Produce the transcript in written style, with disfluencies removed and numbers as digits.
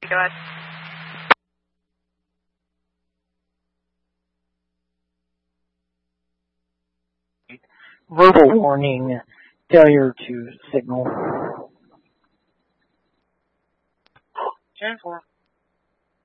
Go ahead. Verbal warning, failure to signal. 10-4.